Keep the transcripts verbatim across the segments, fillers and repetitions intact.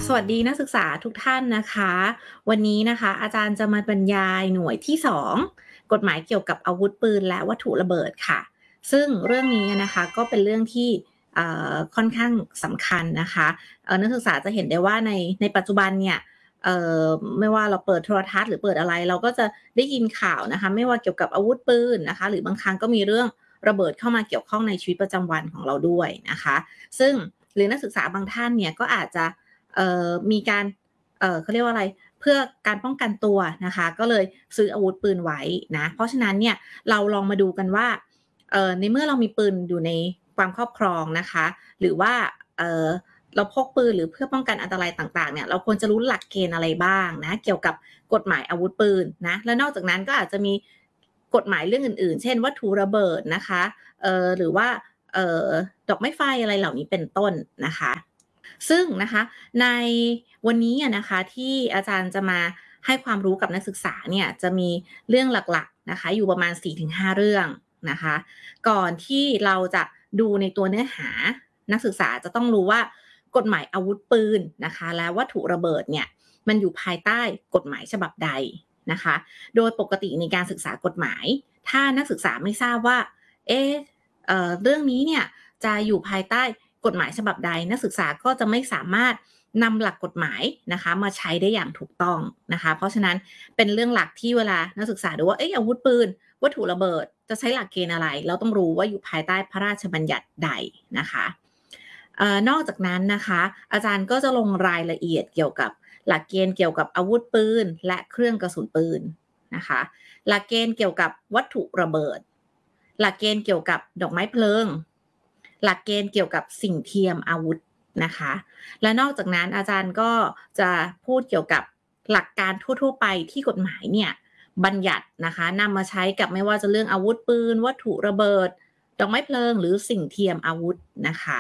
สวัสดีนักศึกษาทุกท่านนะคะวันนี้นะคะอาจารย์จะมาบรรยายหน่วยที่สองกฎหมายเกี่ยวกับอาวุธปืนและวัตถุระเบิดค่ะซึ่งเรื่องนี้นะคะก็เป็นเรื่องที่เอ่อค่อนข้างสำคัญนะคะเอ่อนักศึกษาจะเห็นได้ว่าในในปัจจุบันเนี่ยเอ่อไม่ว่าเราเปิดโทรทัศน์หรือเปิดอะไรเราก็จะได้ยินข่าวนะคะไม่ว่าเกี่ยวกับอาวุธปืนนะคะหรือบางครั้งก็มีเรื่องระเบิดเข้ามาเกี่ยวข้องในชีวิตประจำวันของเราด้วยนะคะซึ่งหรือนักศึกษาบางท่านเนี่ยก็อาจจะ เอ่อมีการเอ่อเขาเรียกว่าอะไรเพื่อการป้องกันตัวนะคะก็เลยซื้ออาวุธปืนไว้นะเพราะฉะนั้นเนี่ยเราลองมาดูกันว่าเอ่อในเมื่อเรามีปืนอยู่ในความครอบครองนะคะหรือว่าเอ่อเราพกปืนหรือเพื่อป้องกันอันตรายต่างๆเนี่ยเราควรจะรู้หลักเกณฑ์อะไรบ้างนะเกี่ยวกับกฎหมายอาวุธปืนนะและนอกจากนั้นก็อาจจะมีกฎหมายเรื่องอื่นๆเช่นวัตถุระเบิดนะคะเอ่อหรือว่าเอ่อดอกไม้ไฟอะไรเหล่านี้เป็นต้นนะคะ ซึ่งนะคะในวันนี้อะนะคะที่อาจารย์จะมาให้ความรู้กับนักศึกษาเนี่ยจะมีเรื่องหลักๆนะคะอยู่ประมาณสี่ถึงห้าเรื่องนะคะก่อนที่เราจะดูในตัวเนื้อหานักศึกษาจะต้องรู้ว่ากฎหมายอาวุธปืนนะคะและวัตถุระเบิดเนี่ยมันอยู่ภายใต้กฎหมายฉบับใดนะคะโดยปกติในการศึกษากฎหมายถ้านักศึกษาไม่ทราบว่าเอ๊ะเอ่อเรื่องนี้เนี่ยจะอยู่ภายใต้กฎหมายฉบับใดนักศึกษาก็จะไม่สามารถนำหลักกฎหมายนะคะมาใช้ได้อย่างถูกต้องนะคะเพราะฉะนั้นเป็นเรื่องหลักที่เวลานักศึกษาดูว่าเอ๊ะอาวุธปืนวัตถุระเบิดจะใช้หลักเกณฑ์อะไรเราต้องรู้ว่าอยู่ภายใต้พระราชบัญญัติใดนะคะเอ่อนอกจากนั้นนะคะอาจารย์ก็จะลงรายละเอียดเกี่ยวกับหลักเกณฑ์เกี่ยวกับอาวุธปืนและเครื่องกระสุนปืนนะคะหลักเกณฑ์เกี่ยวกับวัตถุระเบิดหลักเกณฑ์เกี่ยวกับดอกไม้เพลิงหลักเกณฑ์เกี่ยวกับสิ่งเทียมอาวุธนะคะและนอกจากนั้นอาจารย์ก็จะพูดเกี่ยวกับหลักการทั่วๆไปที่กฎหมายเนี่ยบัญญัตินะคะนำมาใช้กับไม่ว่าจะเรื่องอาวุธปืนวัตถุระเบิดดอกไม้เพลิงหรือสิ่งเทียมอาวุธนะคะ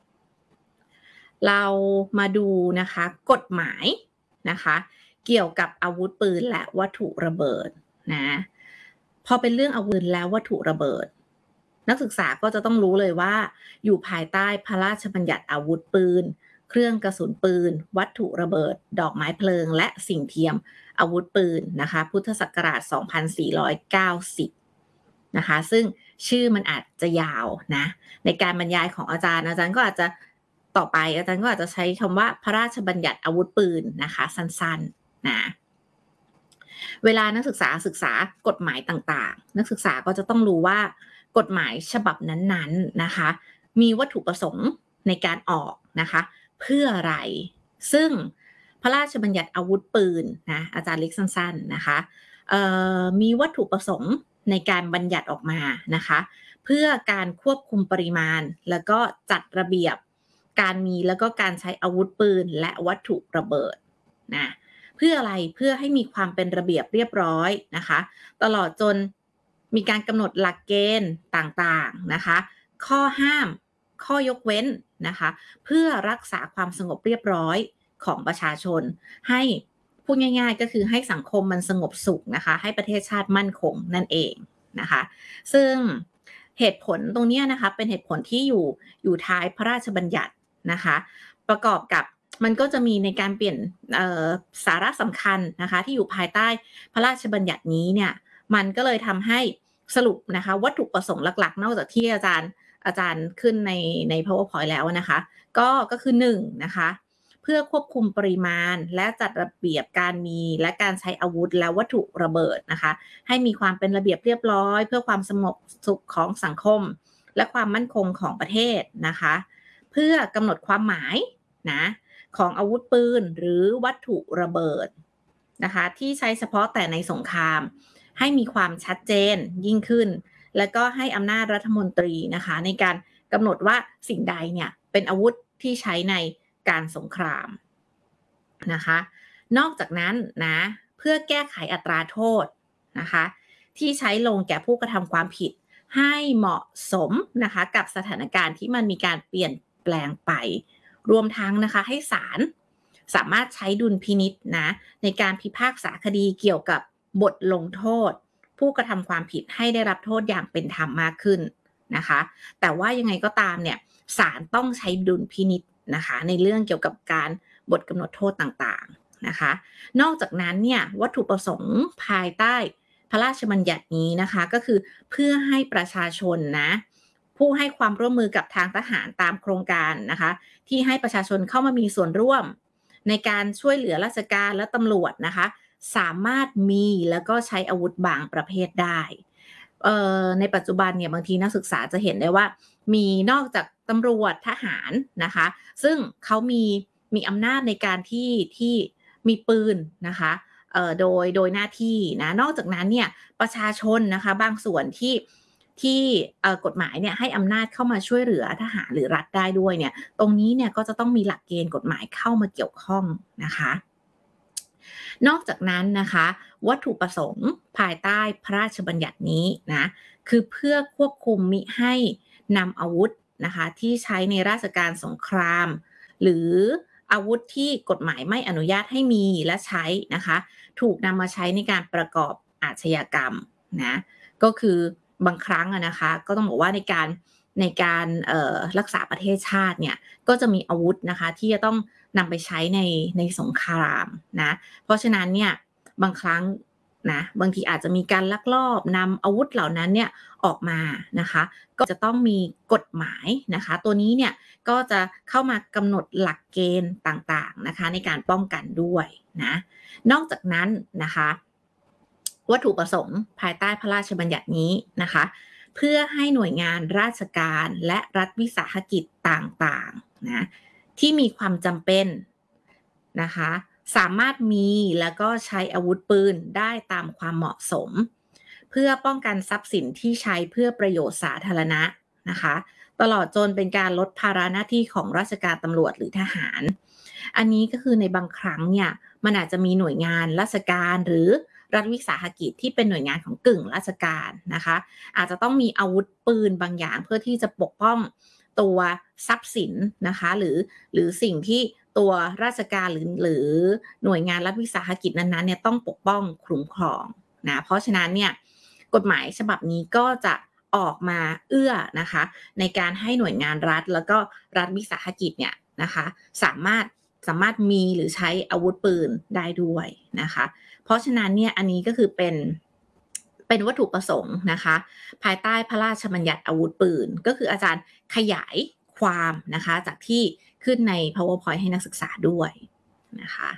เรามาดูนะคะกฎหมายนะคะเกี่ยวกับอาวุธปืนและวัตถุระเบิดนะพอเป็นเรื่องอาวุธแล้ววัตถุระเบิดนักศึกษาก็จะต้องรู้เลยว่าอยู่ภายใต้พระราชบัญญัติอาวุธปืนเครื่องกระสุนปืนวัตถุระเบิดดอกไม้เพลิงและสิ่งเทียมอาวุธปืนนะคะพุทธศักราชสองพันสี่ร้อยเก้าสิบนะคะซึ่งชื่อมันอาจจะยาวนะในการบรรยายของอาจารย์อาจารย์ก็อาจจะต่อไปอาจารย์ก็อาจจะใช้คำว่าพระราชบัญญัติอาวุธปืนนะคะสั้นๆนะเวลานักศึกษาศึกษากฎหมายต่างๆนักศึกษาก็จะต้องรู้ว่ากฎหมายฉบับนั้นๆนะคะมีวัตถุประสงค์ในการออกนะคะเพื่ออะไรซึ่งพระราชบัญญัติอาวุธปืนนะอาจารย์เล็กสั้นๆนะคะมีวัตถุประสงค์ในการบัญญัติออกมานะคะเพื่อการควบคุมปริมาณแล้วก็จัดระเบียบการมีแล้วก็การใช้อาวุธปืนและวัตถุระเบิดนะเพื่ออะไรเพื่อให้มีความเป็นระเบียบเรียบร้อยนะคะตลอดจนมีการกำหนดหลักเกณฑ์ต่างๆนะคะข้อห้ามข้อยกเว้นนะคะเพื่อรักษาความสงบเรียบร้อยของประชาชนให้พูดง่ายๆก็คือให้สังคมมันสงบสุขนะคะให้ประเทศชาติมั่นคงนั่นเองนะคะซึ่งเหตุผลตรงนี้นะคะเป็นเหตุผลที่อยู่อยู่ท้ายพระราชบัญญัตินะคะประกอบกับมันก็จะมีในการเปลี่ยนสาระสำคัญนะคะที่อยู่ภายใต้พระราชบัญญัตินี้เนี่ยมันก็เลยทำให้สรุปนะคะวัตถุประสงค์หลักๆนอกจากที่อาจารย์อาจารย์ขึ้นในใน PowerPoint แล้วนะคะก็ก็คือหนึ่งนะคะเพื่อควบคุมปริมาณและจัดระเบียบการมีและการใช้อาวุธและวัตถุระเบิดนะคะให้มีความเป็นระเบียบเรียบร้อยเพื่อความสงบสุขของสังคมและความมั่นคงของประเทศนะคะเพื่อกำหนดความหมายนะของอาวุธปืนหรือวัตถุระเบิดนะคะที่ใช้เฉพาะแต่ในสงครามให้มีความชัดเจนยิ่งขึ้นแล้วก็ให้อำนาจรัฐมนตรีนะคะในการกำหนดว่าสิ่งใดเนี่ยเป็นอาวุธที่ใช้ในการสงครามนะคะนอกจากนั้นนะเพื่อแก้ไขอัตราโทษนะคะที่ใช้ลงแก่ผู้กระทำความผิดให้เหมาะสมนะคะกับสถานการณ์ที่มันมีการเปลี่ยนแปลงไปรวมทั้งนะคะให้ศาลสามารถใช้ดุลพินิจนะในการพิพากษาคดีเกี่ยวกับบทลงโทษผู้กระทำความผิดให้ได้รับโทษอย่างเป็นธรรมมากขึ้นนะคะแต่ว่ายังไงก็ตามเนี่ยศาลต้องใช้ดุลพินิจนะคะในเรื่องเกี่ยวกับการบทกำหนดโทษต่างๆนะคะนอกจากนั้นเนี่ยวัตถุประสงค์ภายใต้พระราชบัญญัตินี้นะคะก็คือเพื่อให้ประชาชนนะผู้ให้ความร่วมมือกับทางทหารตามโครงการนะคะที่ให้ประชาชนเข้ามามีส่วนร่วมในการช่วยเหลือราชการและตำรวจนะคะสามารถมีแล้วก็ใช้อาวุธบางประเภทได้ในปัจจุบันเนี่ยบางทีนักศึกษาจะเห็นได้ว่ามีนอกจากตำรวจทหารนะคะซึ่งเขามีมีอำนาจในการที่ที่มีปืนนะคะโดยโดยหน้าที่นะนอกจากนั้นเนี่ยประชาชนนะคะบางส่วนที่ที่กฎหมายเนี่ยให้อำนาจเข้ามาช่วยเหลือทหารหรือรัฐได้ด้วยเนี่ยตรงนี้เนี่ยก็จะต้องมีหลักเกณฑ์กฎหมายเข้ามาเกี่ยวข้องนะคะนอกจากนั้นนะคะวัตถุประสงค์ภายใต้พระราชบัญญัตินี้นะคือเพื่อควบคุมมิให้นำอาวุธนะคะที่ใช้ในราชการสงครามหรืออาวุธที่กฎหมายไม่อนุญาตให้มีและใช้นะคะถูกนำมาใช้ในการประกอบอาชญากรรมนะก็คือบางครั้งอะนะคะก็ต้องบอกว่าในการในการรักษาประเทศชาติเนี่ยก็จะมีอาวุธนะคะที่จะต้องนำไปใช้ในในสงครามนะเพราะฉะนั้นเนี่ยบางครั้งนะบางทีอาจจะมีการลักลอบนำอาวุธเหล่านั้นเนี่ยออกมานะคะก็จะต้องมีกฎหมายนะคะตัวนี้เนี่ยก็จะเข้ามากำหนดหลักเกณฑ์ต่างๆนะคะในการป้องกันด้วยนะนอกจากนั้นนะคะวัตถุประสงค์ภายใต้พระราชบัญญัตินี้นะคะเพื่อให้หน่วยงานราชการและรัฐวิสาหกิจต่างๆนะที่มีความจำเป็นนะคะสามารถมีแล้วก็ใช้อาวุธปืนได้ตามความเหมาะสมเพื่อป้องกันทรัพย์สินที่ใช้เพื่อประโยชน์สาธารณะนะคะตลอดจนเป็นการลดภาระหน้าที่ของราชการตำรวจหรือทหารอันนี้ก็คือในบางครั้งเนี่ยมันอาจจะมีหน่วยงานราชการหรือรัฐวิสาหกิจที่เป็นหน่วยงานของกึ่งราชการนะคะอาจจะต้องมีอาวุธปืนบางอย่างเพื่อที่จะปกป้องตัวทรัพย์สินนะคะหรือหรือสิ่งที่ตัวราชการหรือหรือหน่วยงานรัฐวิสาหกิจนั้นๆเนี่ยต้องปกป้องคุ้มครองนะเพราะฉะนั้นเนี่ยกฎหมายฉบับนี้ก็จะออกมาเอื้อนะคะในการให้หน่วยงานรัฐแล้วก็รัฐวิสาหกิจเนี่ยนะคะสามารถสามารถมีหรือใช้อาวุธปืนได้ด้วยนะคะเพราะฉะนั้นเนี่ยอันนี้ก็คือเป็นเป็นวัตถุประสงค์นะคะภายใต้พระราชบัญญัติอาวุธปืนก็คืออาจารย์ขยายความนะคะจากที่ขึ้นใน powerpoint ให้นักศึกษาด้วยนะคะ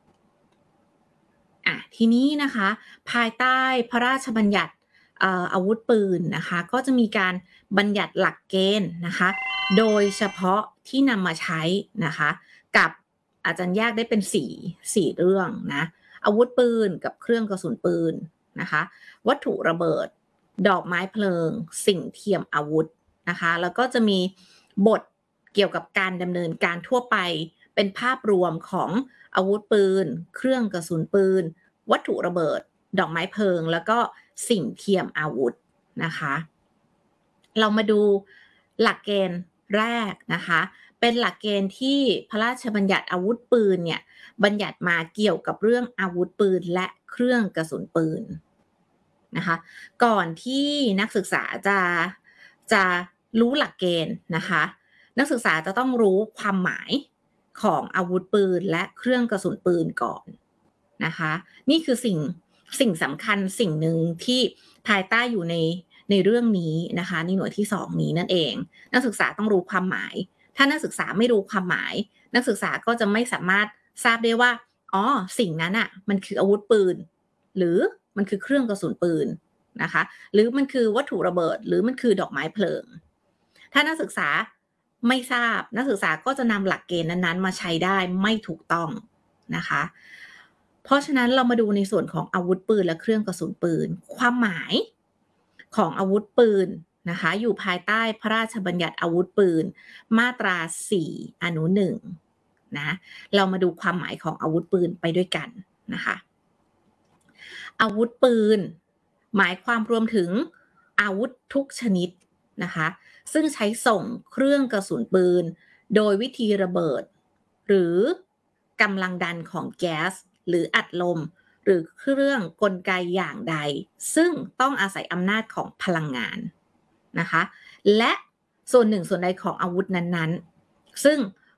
อ่ะทีนี้นะคะภายใต้พระราชบัญญัติอาวุธปืนนะคะก็จะมีการบัญญัติหลักเกณฑ์นะคะโดยเฉพาะที่นำมาใช้นะคะกับอาจารย์แยกได้เป็นสี่ สี่เรื่องนะอาวุธปืนกับเครื่องกระสุนปืนนะคะวัตถุระเบิดดอกไม้เพลิงสิ่งเทียมอาวุธนะคะแล้วก็จะมีบทเกี่ยวกับการดำเนินการทั่วไปเป็นภาพรวมของอาวุธปืนเครื่องกระสุนปืนวัตถุระเบิดดอกไม้เพลิงแล้วก็สิ่งเทียมอาวุธนะคะเรามาดูหลักเกณฑ์แรกนะคะเป็นหลักเกณฑ์ที่พระราชบัญญัติอาวุธปืนเนี่ยบัญญัติมาเกี่ยวกับเรื่องอาวุธปืนและเครื่องกระสุนปืนนะคะก่อนที่นักศึกษาจะจะรู้หลักเกณฑ์นะคะนักศึกษาจะต้องรู้ความหมายของอาวุธปืนและเครื่องกระสุนปืนก่อนนะคะนี่คือสิ่งสิ่งสำคัญสิ่งหนึ่งที่ภายใต้อยู่ในในเรื่องนี้นะคะในหน่วยที่สองนี้นั่นเองนักศึกษาต้องรู้ความหมายถ้านักศึกษาไม่รู้ความหมายนักศึกษาก็จะไม่สามารถทราบได้ว่าอ๋อสิ่งนั้นอ่ะมันคืออาวุธปืนหรือมันคือเครื่องกระสุนปืนนะคะหรือมันคือวัตถุระเบิดหรือมันคือดอกไม้เพลิงถ้านักศึกษาไม่ทราบนักศึกษาก็จะนำหลักเกณฑ์นั้นๆมาใช้ได้ไม่ถูกต้องนะคะเพราะฉะนั้นเรามาดูในส่วนของอาวุธปืนและเครื่องกระสุนปืนความหมายของอาวุธปืนนะคะอยู่ภายใต้พระราชบัญญัติอาวุธปืนมาตราสี่อนุหนึ่งนะเรามาดูความหมายของอาวุธปืนไปด้วยกันนะคะอาวุธปืนหมายความรวมถึงอาวุธทุกชนิดนะคะซึ่งใช้ส่งเครื่องกระสุนปืนโดยวิธีระเบิดหรือกำลังดันของแก๊สหรืออัดลมหรือเครื่องกลไกอย่างใดซึ่งต้องอาศัยอำนาจของพลังงานนะคะและส่วนหนึ่งส่วนใดของอาวุธนั้นๆซึ่ง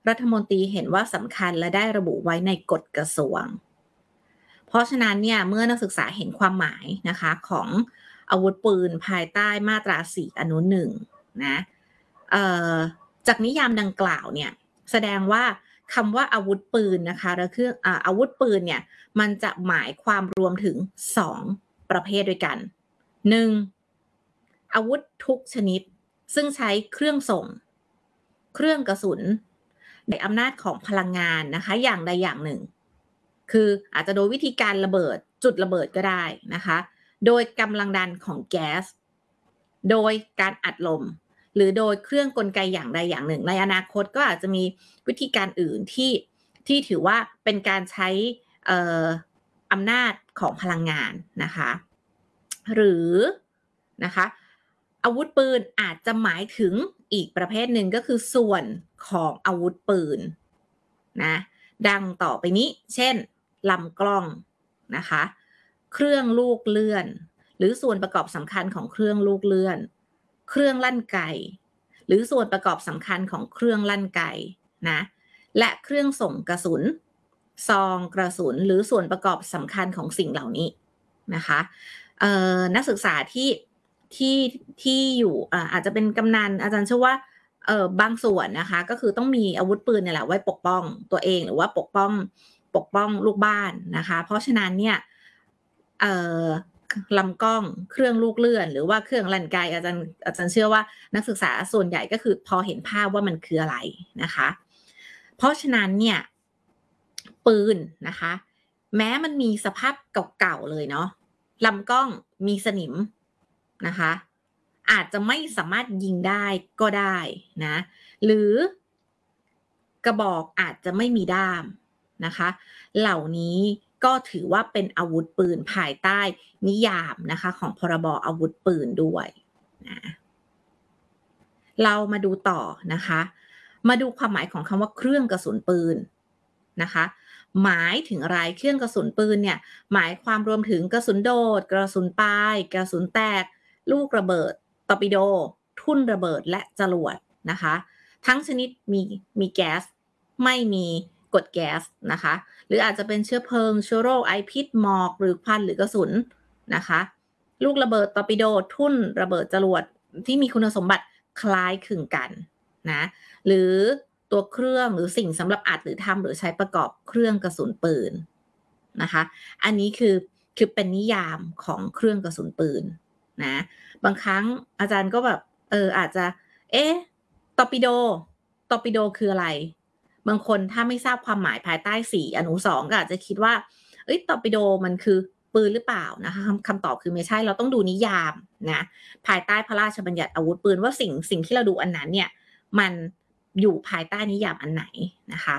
รัฐมนตรีเห็นว่าสำคัญและได้ระบุไว้ในกฎกระทรวงเพราะฉะนั้นเนี่ยเมื่อนักศึกษาเห็นความหมายนะคะของอาวุธปืนภายใต้มาตราสี่อนุหนึ่งนะจากนิยามดังกล่าวเนี่ยแสดงว่าคำว่าอาวุธปืนนะคะและเครื่องอาวุธปืนเนี่ยมันจะหมายความรวมถึงสองประเภทด้วยกัน หนึ่ง. อาวุธทุกชนิดซึ่งใช้เครื่องส่งเครื่องกระสุนในอำนาจของพลังงานนะคะอย่างใดอย่างหนึ่งคืออาจจะโดยวิธีการระเบิดจุดระเบิดก็ได้นะคะโดยกำลังดันของแก๊สโดยการอัดลมหรือโดยเครื่องกลไกอย่างใดอย่างหนึ่งในอนาคตก็อาจจะมีวิธีการอื่นที่ที่ถือว่าเป็นการใช้อำนาจของพลังงานนะคะหรือนะคะอาวุธปืนอาจจะหมายถึงอีกประเภทหนึ่งก็คือส่วนของอาวุธปืนนะดังต่อไปนี้เช่นลำกล้องนะคะเครื่องลูกเลื่อนหรือส่วนประกอบสำคัญของเครื่องลูกเลื่อนเครื่องลั่นไกหรือส่วนประกอบสำคัญของเครื่องลั่นไกนะและเครื่องส่งกระสุนซองกระสุนหรือส่วนประกอบสำคัญของสิ่งเหล่านี้นะคะนักศึกษาที่ที่ที่อยู่อาจจะเป็นกำนันอาจารย์เชื่อว่าเออบางส่วนนะคะก็คือต้องมีอาวุธปืนเนี่ยแหละไว้ปกป้องตัวเองหรือว่าปกป้องปกป้องลูกบ้านนะคะเพราะฉะนั้นเนี่ยเอ่อลำกล้องเครื่องลูกเลื่อนหรือว่าเครื่องลั่นไกอาจารย์อาจารย์เชื่อว่านักศึกษาส่วนใหญ่ก็คือพอเห็นภาพว่ามันคืออะไรนะคะเพราะฉะนั้นเนี่ยปืนนะคะแม้มันมีสภาพเก่าๆเลยเนาะลำกล้องมีสนิมนะคะอาจจะไม่สามารถยิงได้ก็ได้นะหรือกระบอกอาจจะไม่มีด้ามนะคะเหล่านี้ก็ถือว่าเป็นอาวุธปืนภายใต้นิยามนะคะของพรบอาวุธปืนด้วยนะเรามาดูต่อนะคะมาดูความหมายของคำว่าเครื่องกระสุนปืนนะคะหมายถึงอะไรเครื่องกระสุนปืนเนี่ยหมายความรวมถึงกระสุนโดดกระสุนปลายกระสุนแตกลูกระเบิดตอร์ปิโดทุ่นระเบิดและจรวดนะคะทั้งชนิดมีมีแก๊สไม่มีกรดแก๊สนะคะหรืออาจจะเป็นเชื้อเพลิงเชื้อโรคไอพิษหมอกหรือควันหรือกระสุนนะคะลูกระเบิดตอร์ปิโดทุ่นระเบิดจรวดที่มีคุณสมบัติคล้ายคลึงกันนะหรือตัวเครื่องหรือสิ่งสำหรับอัดหรือทำหรือใช้ประกอบเครื่องกระสุนปืนนะคะอันนี้คือคือเป็นนิยามของเครื่องกระสุนปืนนะบางครั้งอาจารย์ก็แบบเอออาจจะเอ๊ะตอร์ปิโดตอร์ปิโดคืออะไรบางคนถ้าไม่ทราบความหมายภายใต้สี่อนุสองก็อาจจะคิดว่าเอ้ยตอร์ปิโดมันคือปืนหรือเปล่านะคะคำตอบคือไม่ใช่เราต้องดูนิยามนะภายใต้พระราชบัญญัติอาวุธปืนว่าสิ่งสิ่งที่เราดูอันนั้นเนี่ยมันอยู่ภายใต้นิยามอันไหนนะคะ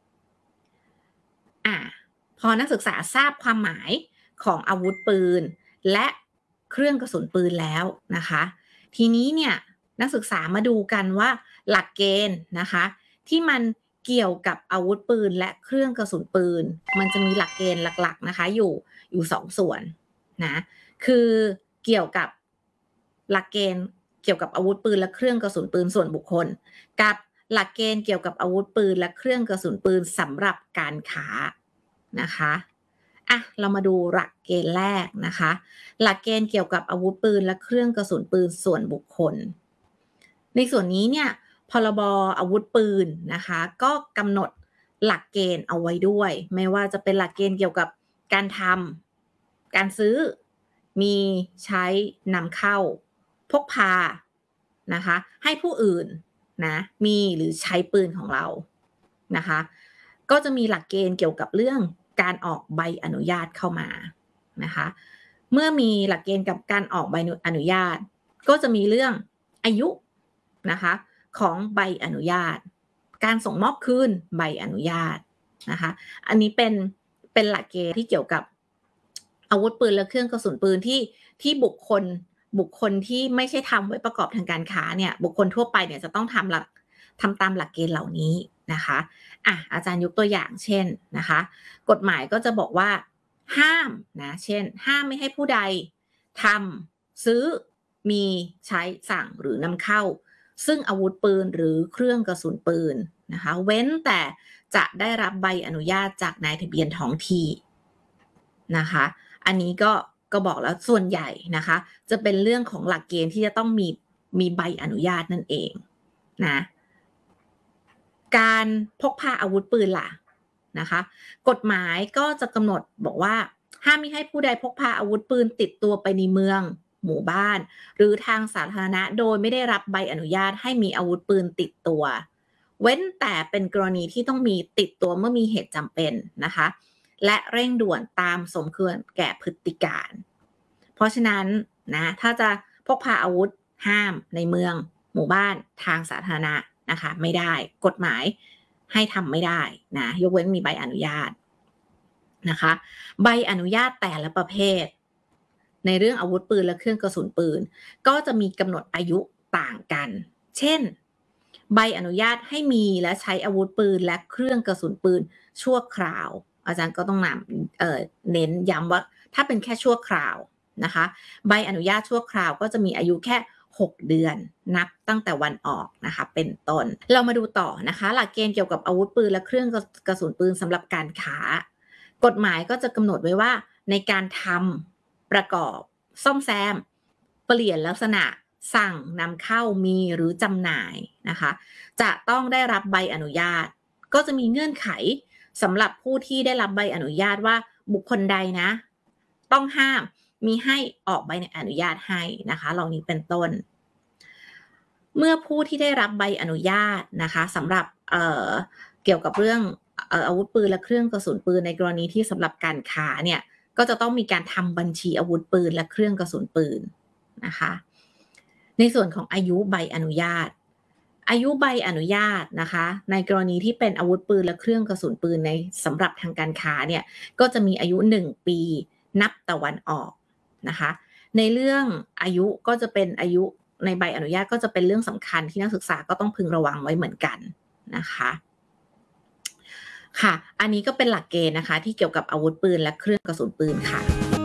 อ่ะพอนักศึกษาทราบความหมายของอาวุธปืนและเครื่องกระสุนปืนแล้วนะคะทีนี้เนี่ยนักศึกษามาดูกันว่าหลักเกณฑ์นะคะที่มันเกี่ยวกับอาวุธปืนและเครื่องกระสุนปืนมันจะมีหลักเกณฑ์หลักๆนะคะอยู่อยู่สองส่วนนะคือเกี่ยวกับหลักเกณฑ์เกี่ยวกับอาวุธปืนและเครื่องกระสุนปืนส่วนบุคคลกับหลักเกณฑ์เกี่ยวกับอาวุธปืนและเครื่องกระสุนปืนสำหรับการค้านะคะอ่ะเรามาดูหลักเกณฑ์แรกนะคะหลักเกณฑ์เกี่ยวกับอาวุธปืนและเครื่องกระสุนปืนส่วนบุคคลในส่วนนี้เนี่ยพรบอาวุธปืนนะคะก็กำหนดหลักเกณฑ์เอาไว้ด้วยไม่ว่าจะเป็นหลักเกณฑ์เกี่ยวกับการทำการซื้อมีใช้นำเข้าพกพานะคะให้ผู้อื่นนะมีหรือใช้ปืนของเรานะคะก็จะมีหลักเกณฑ์เกี่ยวกับเรื่องการออกใบอนุญาตเข้ามานะคะเมื่อมีหลักเกณฑ์กับการออกใบอนุญาตก็จะมีเรื่องอายุนะคะของใบอนุญาตการส่งมอบคืนใบอนุญาตนะคะอันนี้เป็นเป็นหลักเกณฑ์ที่เกี่ยวกับอาวุธปืนและเครื่องกระสุนปืนที่ที่บุคคลบุคคลที่ไม่ใช่ทำไว้ประกอบทางการค้าเนี่ยบุคคลทั่วไปเนี่ยจะต้องทำหลักทำตามหลักเกณฑ์เหล่านี้นะคะอ่ะอาจารย์ยกตัวอย่างเช่นนะคะกฎหมายก็จะบอกว่าห้ามนะเช่นห้ามไม่ให้ผู้ใดทำซื้อมีใช้สั่งหรือนำเข้าซึ่งอาวุธปืนหรือเครื่องกระสุนปืนนะคะเว้นแต่จะได้รับใบอนุญาตจากนายทะเบียนท้องที่นะคะอันนี้ก็ก็บอกแล้วส่วนใหญ่นะคะจะเป็นเรื่องของหลักเกณฑ์ที่จะต้องมีมีใบอนุญาตนั่นเองนะการพกพาอาวุธปืนล่ะนะคะกฎหมายก็จะกำหนดบอกว่าห้ามมิให้ผู้ใดพกพาอาวุธปืนติดตัวไปในเมืองหมู่บ้านหรือทางสาธารณะโดยไม่ได้รับใบอนุญาตให้มีอาวุธปืนติดตัวเว้นแต่เป็นกรณีที่ต้องมีติดตัวเมื่อมีเหตุจำเป็นนะคะและเร่งด่วนตามสมควรแก่พฤติการเพราะฉะนั้นนะถ้าจะพกพาอาวุธห้ามในเมืองหมู่บ้านทางสาธารณะนะคะไม่ได้กฎหมายให้ทำไม่ได้นะยกเว้นมีใบอนุญาตนะคะใบอนุญาตแต่ละประเภทในเรื่องอาวุธปืนและเครื่องกระสุนปืนก็จะมีกำหนดอายุต่างกันเช่นใบอนุญาตให้มีและใช้อาวุธปืนและเครื่องกระสุนปืนชั่วคราวอาจารย์ก็ต้องนำเอ่อเน้นย้ำว่าถ้าเป็นแค่ชั่วคราวนะคะใบอนุญาตชั่วคราวก็จะมีอายุแค่หกเดือนนับตั้งแต่วันออกนะคะเป็นต้นเรามาดูต่อนะคะหลักเกณฑ์เกี่ยวกับอาวุธปืนและเครื่องกระสุนปืนสำหรับการค้ากฎหมายก็จะกำหนดไว้ว่าในการทำประกอบซ่อมแซมเปลี่ยนลักษณะสั่งนำเข้ามีหรือจำหน่ายนะคะจะต้องได้รับใบอนุญาตก็จะมีเงื่อนไขสำหรับผู้ที่ได้รับใบอนุญาตว่าบุคคลใดนะต้องห้ามมีให้ออกใบอนุญาตให้นะคะเหล่านี้เป็นต้นเมื่อผู้ที่ได้รับใบอนุญาตนะคะสำหรับเอ่อเกี่ยวกับเรื่องอาวุธปืนและเครื่องกระสุนปืนในกรณีที่สำหรับการค้าเนี่ยก็จะต้องมีการทำบัญชีอาวุธปืนและเครื่องกระสุนปืนนะคะในส่วนของอายุใบอนุญาตอายุใบอนุญาตนะคะในกรณีที่เป็นอาวุธปืนและเครื่องกระสุนปืนในสำหรับทางการค้าเนี่ยก็จะมีอายุหนึ่งปีนับตะวันออกนะคะในเรื่องอายุก็จะเป็นอายุในใบอนุญาตก็จะเป็นเรื่องสำคัญที่นักศึกษาก็ต้องพึงระวังไว้เหมือนกันนะคะค่ะอันนี้ก็เป็นหลักเกณฑ์นะคะที่เกี่ยวกับอาวุธปืนและเครื่องกระสุนปืนค่ะ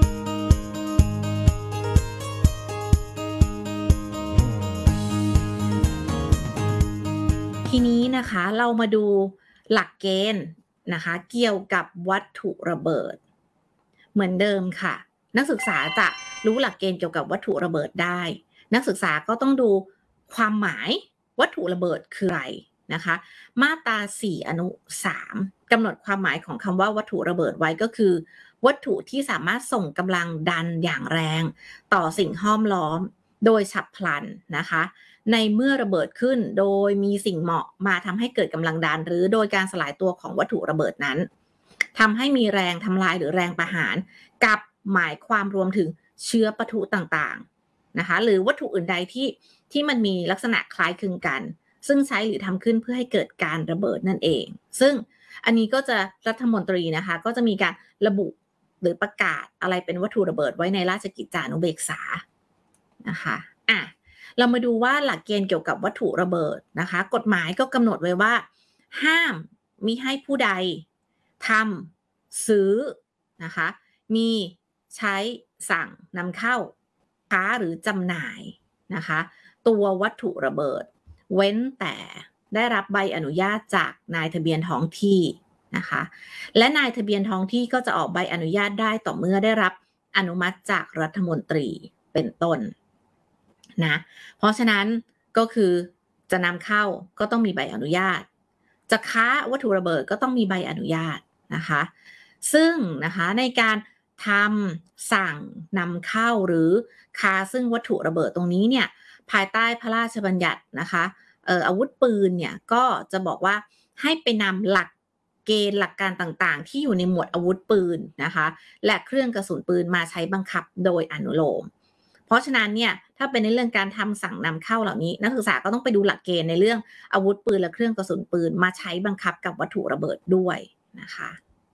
ทีนี้นะคะเรามาดูหลักเกณฑ์นะคะเกี่ยวกับวัตถุระเบิดเหมือนเดิมค่ะนักศึกษาจะรู้หลักเกณฑ์เกี่ยวกับวัตถุระเบิดได้นักศึกษาก็ต้องดูความหมายวัตถุระเบิดคืออะไรนะคะมาตราสี่อนุสามกำหนดความหมายของคำว่าวัตถุระเบิดไว้ก็คือวัตถุที่สามารถส่งกำลังดันอย่างแรงต่อสิ่งห้อมล้อมโดยฉับพลันนะคะในเมื่อระเบิดขึ้นโดยมีสิ่งเหมาะมาทำให้เกิดกำลังดันหรือโดยการสลายตัวของวัตถุระเบิดนั้นทำให้มีแรงทำลายหรือแรงประหารกับหมายความรวมถึงเชื้อปะทุต่างๆนะคะหรือวัตถุอื่นใดที่ที่มันมีลักษณะคล้ายคลึงกันซึ่งใช้หรือทำขึ้นเพื่อให้เกิดการระเบิดนั่นเองซึ่งอันนี้ก็จะรัฐมนตรีนะคะก็จะมีการระบุหรือประกาศอะไรเป็นวัตถุระเบิดไว้ในราชกิจจานุเบกษานะคะอ่ะเรามาดูว่าหลักเกณฑ์เกี่ยวกับวัตถุระเบิดนะคะกฎหมายก็กำหนดไว้ว่าห้ามมิให้ผู้ใดทำซื้อนะคะมีใช้สั่งนำเข้าค้าหรือจำหน่ายนะคะตัววัตถุระเบิดเว้นแต่ได้รับใบอนุญาตจากนายทะเบียนท้องที่นะคะและนายทะเบียนท้องที่ก็จะออกใบอนุญาตได้ต่อเมื่อได้รับอนุมัติจากรัฐมนตรีเป็นต้นนะเพราะฉะนั้นก็คือจะนำเข้าก็ต้องมีใบอนุญาตจะค้าวัตถุระเบิดก็ต้องมีใบอนุญาตนะคะซึ่งนะคะในการทำสั่งนำเข้าหรือค้าซึ่งวัตถุระเบิดตรงนี้เนี่ยภายใต้พระราชบัญญัตินะคะเอ่ออาวุธปืนเนี่ยก็จะบอกว่าให้ไปนำหลักเกณฑ์หลักการต่างๆที่อยู่ในหมวดอาวุธปืนนะคะและเครื่องกระสุนปืนมาใช้บังคับโดยอนุโลมเพราะฉะนั้นเนี่ยถ้าเป็นในเรื่องการทำสั่งนำเข้าเหล่านี้นักศึกษาก็ต้องไปดูหลักเกณฑ์ในเรื่องอาวุธปืนและเครื่องกระสุนปืนมาใช้บังคับกับวัตถุระเบิดด้วยนะคะ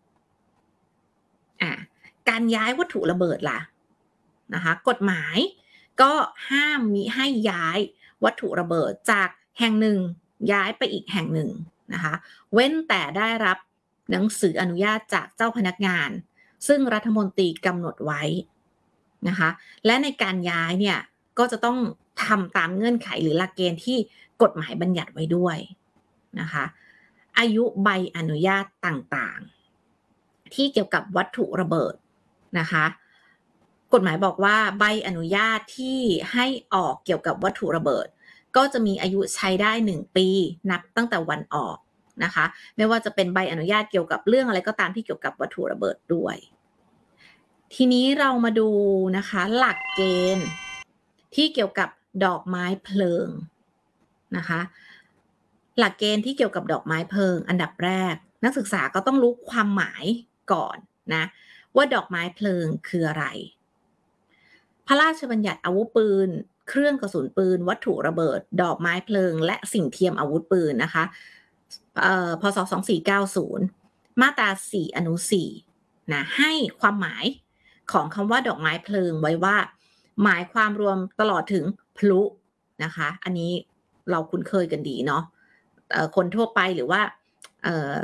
อ่ะการย้ายวัตถุระเบิดล่ะนะคะกฎหมายก็ห้ามมิให้ย้ายวัตถุระเบิดจากแห่งหนึ่งย้ายไปอีกแห่งหนึ่งนะคะเว้นแต่ได้รับหนังสืออนุญาตจากเจ้าพนักงานซึ่งรัฐมนตรีกำหนดไว้นะคะและในการย้ายเนี่ยก็จะต้องทำตามเงื่อนไขหรือหลักเกณฑ์ที่กฎหมายบัญญัติไว้ด้วยนะคะอายุใบอนุญาตต่างๆที่เกี่ยวกับวัตถุระเบิดนะคะกฎหมายบอกว่าใบอนุญาตที่ให้ออกเกี่ยวกับวัตถุระเบิดก็จะมีอายุใช้ได้หนึ่งปีนับตั้งแต่วันออกนะคะไม่ว่าจะเป็นใบอนุญาตเกี่ยวกับเรื่องอะไรก็ตามที่เกี่ยวกับวัตถุระเบิดด้วยทีนี้เรามาดูนะคะหลักเกณฑ์ที่เกี่ยวกับดอกไม้เพลิงนะคะหลักเกณฑ์ที่เกี่ยวกับดอกไม้เพลิงอันดับแรกนักศึกษาก็ต้องรู้ความหมายก่อนนะว่าดอกไม้เพลิงคืออะไรพระราชบัญญัติอาวุธปืนเครื่องกระสุนปืนวัตถุระเบิดดอกไม้เพลิงและสิ่งเทียมอาวุธปืนนะคะพศสองสี่เก้าศูนย์มาตราสี่อนุสี่นะให้ความหมายของคำว่าดอกไม้เพลิงไว้ว่าหมายความรวมตลอดถึงพลุนะคะอันนี้เราคุ้นเคยกันดีเนาะคนทั่วไปหรือว่า